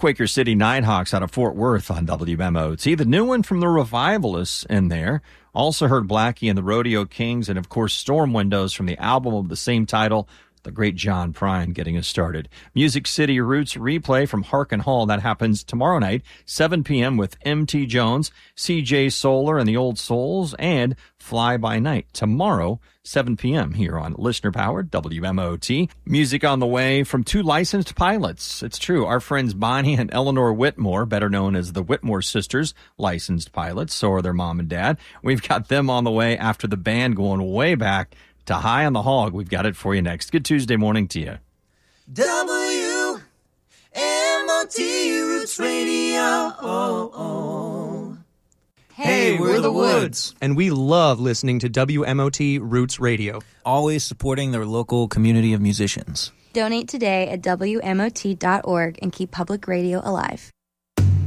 Quaker City Nighthawks out of Fort Worth on WMOT. The new one from the Revivalists in there. Also heard Blackie and the Rodeo Kings, and of course Storm Windows from the album of the same title, the great John Prine getting us started. Music City Roots replay from Harkin Hall. That happens tomorrow night, 7 p.m. with M.T. Jones, C.J. Solar and the Old Souls, and Fly By Night tomorrow, 7 p.m. here on listener-powered WMOT. Music on the way from two licensed pilots. It's true, our friends Bonnie and Eleanor Whitmore, better known as the Whitmore sisters, licensed pilots. So are their mom and dad. We've got them on the way after the band going way back to High on the Hog. We've got it for you next. Good Tuesday morning to you. WMOT Roots Radio. Hey, we're the Woods. And we love listening to WMOT Roots Radio. Always supporting their local community of musicians. Donate today at WMOT.org and keep public radio alive.